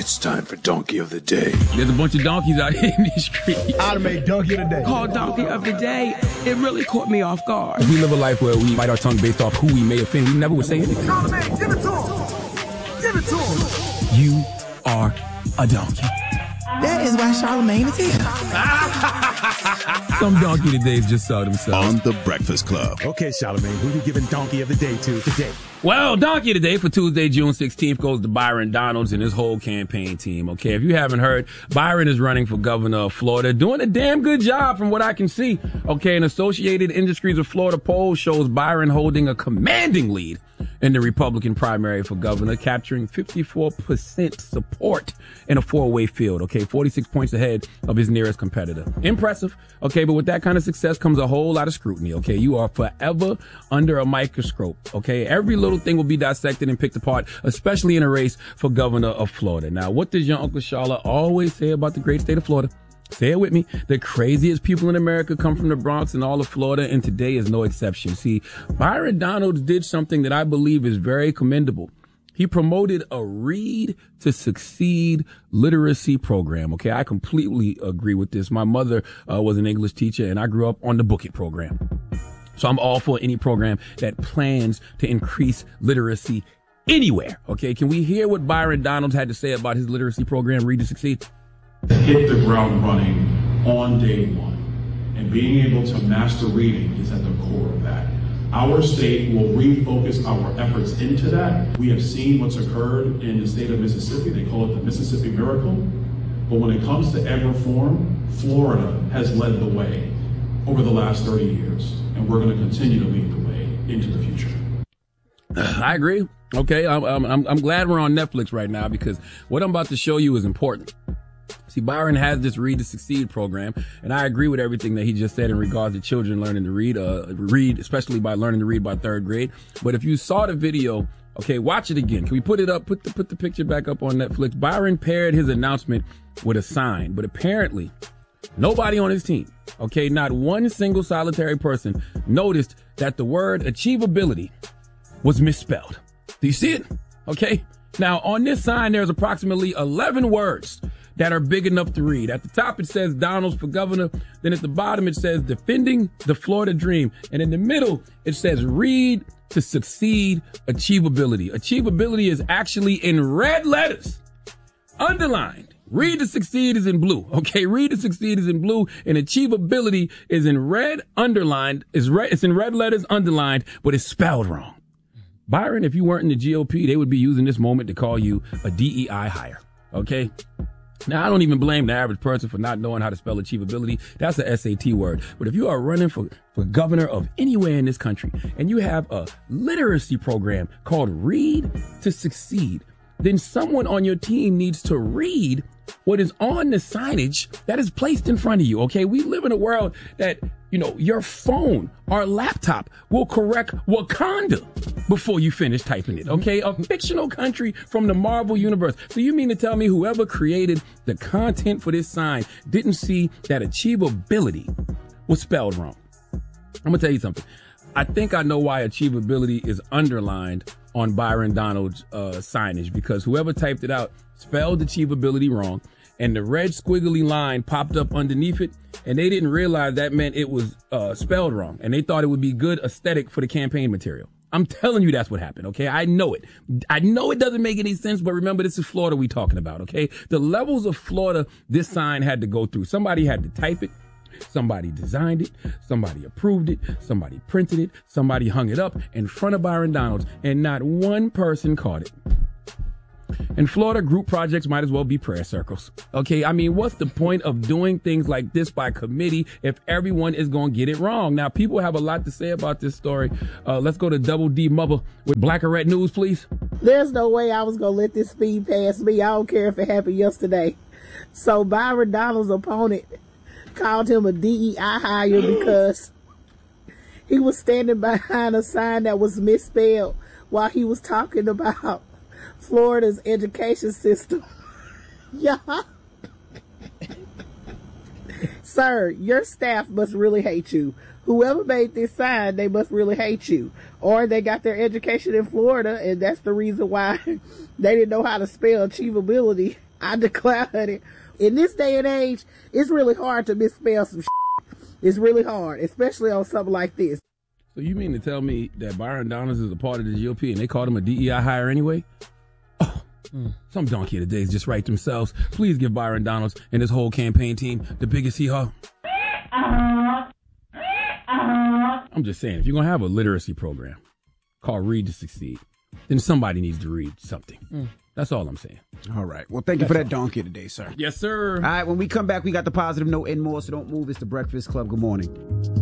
It's time for Donkey of the Day. There's a bunch of donkeys out here in these streets. I'd have made Donkey of the Day. Called Donkey of the Day. It really caught me off guard. We live a life where we bite our tongue based off who we may offend. We never would say anything. Charlamagne, give it to him. Give it to him. You are a donkey. That is why Charlamagne is here. Some donkey todays just saw themselves. On The Breakfast Club. Okay, Charlamagne, who we giving Donkey of the Day to today? Well, donkey today for Tuesday, June 16th goes to Byron Donalds and his whole campaign team. Okay, if you haven't heard, Byron is running for governor of Florida, doing a damn good job from what I can see. Okay, an Associated Industries of Florida poll shows Byron holding a commanding lead in the Republican primary for governor, capturing 54% support in a four-way field. Okay, 46 points ahead of his nearest competitor. Impressive. Okay, but with that kind of success comes a whole lot of scrutiny. Okay, you are forever under a microscope. Okay, every little thing will be dissected and picked apart, especially in a race for governor of Florida. Now, what does your Uncle Sharla always say about the great state of Florida? Say it with me. The craziest people in America come from the Bronx and all of Florida, and today is no exception. See, Byron Donalds did something that I believe is very commendable. He promoted a Read to Succeed literacy program. Okay, I completely agree with this. My mother was an English teacher, and I grew up on the Book It program. So I'm all for any program that plans to increase literacy anywhere. Okay, can we hear what Byron Donalds had to say about his literacy program, Read to Succeed? Hit the ground running on day one. And being able to master reading is at the core of that. Our state will refocus our efforts into that. We have seen what's occurred in the state of Mississippi. They call it the Mississippi Miracle. But when it comes to ed reform, Florida has led the way over the last 30 years. And we're going to continue to lead the way into the future. I agree. Okay, I'm glad we're on Netflix right now because what I'm about to show you is important. See, Byron has this Read to Succeed program, and I agree with everything that he just said in regards to children learning to read, especially by learning to read by third grade. But if you saw the video, okay, watch it again. Can we put it up? Put the picture back up on Netflix. Byron paired his announcement with a sign, but apparently nobody on his team, okay, not one single solitary person noticed that the word achievability was misspelled. Do you see it? Okay. Now, on this sign, there's approximately 11 words that are big enough to read. At the top, it says Donalds for governor. Then at the bottom, it says defending the Florida dream. And in the middle, it says Read to Succeed achievability. Achievability is actually in red letters, underlined. Read to Succeed is in blue. Okay, Read to Succeed is in blue, and achievability is in red, underlined. It's in red letters, underlined, but it's spelled wrong. Byron, if you weren't in the GOP, they would be using this moment to call you a DEI hire. Okay? Now, I don't even blame the average person for not knowing how to spell achievability. That's a SAT word. But if you are running for governor of anywhere in this country and you have a literacy program called Read to Succeed, then someone on your team needs to read what is on the signage that is placed in front of you. Okay, we live in a world that, you know, your phone or laptop will correct Wakanda before you finish typing it. Okay, a fictional country from the Marvel universe. So you mean to tell me whoever created the content for this sign didn't see that achievability was spelled wrong? I'm gonna tell you something. I think I know why achievability is underlined on Byron Donalds' signage, because whoever typed it out spelled achievability wrong, and the red squiggly line popped up underneath it, and they didn't realize that meant it was spelled wrong, and they thought it would be good aesthetic for the campaign material. I'm telling you that's what happened, okay? I know it. I know it doesn't make any sense, but remember, this is Florida we talking about, okay? The levels of Florida this sign had to go through. Somebody had to type it. Somebody designed it, somebody approved it, somebody printed it, somebody hung it up in front of Byron Donalds, and not one person caught it. In Florida, group projects might as well be prayer circles. Okay, I mean, what's the point of doing things like this by committee if everyone is going to get it wrong? Now, people have a lot to say about this story. Let's go to Double D Mother with Black or Red News, please. There's no way I was going to let this speed past me. I don't care if it happened yesterday. So Byron Donalds' opponent called him a DEI hire because he was standing behind a sign that was misspelled while he was talking about Florida's education system. Yeah. Sir, your staff must really hate you. Whoever made this sign, they must really hate you. Or they got their education in Florida, and that's the reason why they didn't know how to spell achievability I declare, honey, in this day and age, it's really hard to misspell some shit. It's really hard, especially on something like this. So you mean to tell me that Byron Donalds is a part of the GOP and they called him a DEI hire anyway? Oh, some donkey of the days just write themselves. Please give Byron Donalds and his whole campaign team the biggest hee-haw. I'm just saying, if you're going to have a literacy program called Read to Succeed, then somebody needs to read something. That's all I'm saying. All right. Well, thank you for that donkey today, sir. Yes, sir. All right. When we come back, we got the positive note and more, so don't move. It's the Breakfast Club. Good morning.